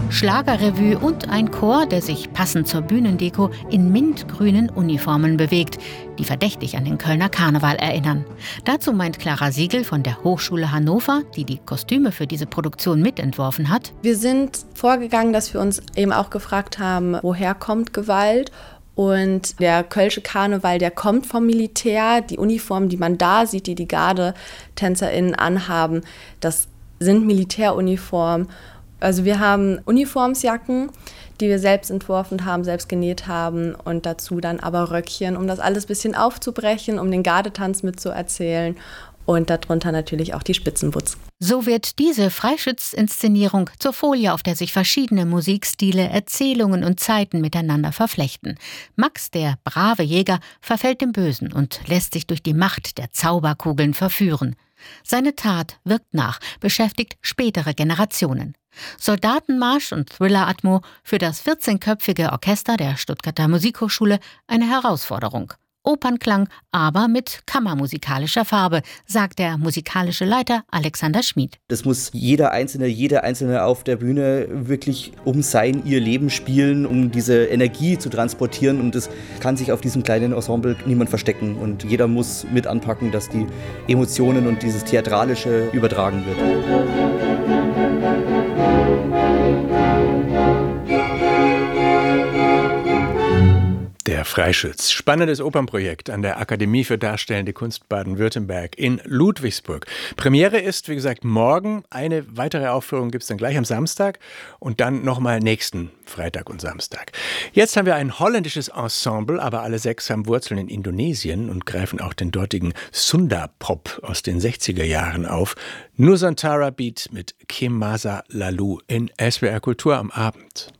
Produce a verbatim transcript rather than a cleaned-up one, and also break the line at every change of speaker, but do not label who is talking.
Schlagerrevue und ein Chor, der sich passend zur Bühnendeko in mintgrünen Uniformen bewegt, die verdächtig an den Kölner Karneval erinnern. Dazu meint Clara Siegel von der Hochschule Hannover, die die Kostüme für diese Produktion mitentworfen hat:
Wir sind vorgegangen, dass wir uns eben auch gefragt haben, woher kommt Gewalt? Und der Kölsche Karneval, der kommt vom Militär. Die Uniformen, die man da sieht, die die GardetänzerInnen anhaben, das sind Militäruniformen. Also wir haben Uniformsjacken, die wir selbst entworfen haben, selbst genäht haben und dazu dann aber Röckchen, um das alles ein bisschen aufzubrechen, um den Gardetanz mitzuerzählen und darunter natürlich auch die Spitzenbutz.
So wird diese Freischütz-Inszenierung zur Folie, auf der sich verschiedene Musikstile, Erzählungen und Zeiten miteinander verflechten. Max, der brave Jäger, verfällt dem Bösen und lässt sich durch die Macht der Zauberkugeln verführen. Seine Tat wirkt nach, beschäftigt spätere Generationen. Soldatenmarsch und Thriller-Atmo, für das vierzehnköpfige Orchester der Stuttgarter Musikhochschule eine Herausforderung. Opernklang, aber mit kammermusikalischer Farbe, sagt der musikalische Leiter Alexander Schmid.
Das muss jeder Einzelne, jede Einzelne auf der Bühne wirklich um sein, ihr Leben spielen, um diese Energie zu transportieren. Und das kann sich auf diesem kleinen Ensemble niemand verstecken. Und jeder muss mit anpacken, dass die Emotionen und dieses Theatralische übertragen wird.
Der Freischütz. Spannendes Opernprojekt an der Akademie für Darstellende Kunst Baden-Württemberg in Ludwigsburg. Premiere ist, wie gesagt, morgen. Eine weitere Aufführung gibt es dann gleich am Samstag und dann nochmal nächsten Freitag und Samstag. Jetzt haben wir ein holländisches Ensemble, aber alle sechs haben Wurzeln in Indonesien und greifen auch den dortigen Sunda-Pop aus den sechziger Jahren auf. Nusantara Beat mit Kemasa Lalu in S W R Kultur am Abend.